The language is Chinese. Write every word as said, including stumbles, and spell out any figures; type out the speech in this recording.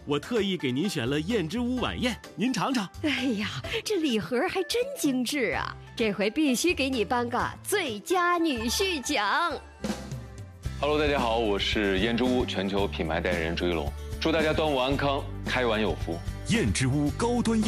我特意给您选了燕之屋晚宴，您尝尝。 哎呀，这礼盒还真精致啊！这回必须给你颁个最佳女婿奖。 Hello， 大家好，我是燕之屋全球品牌代言人朱一龙，祝大家端午安康，开碗有福。 燕之屋高端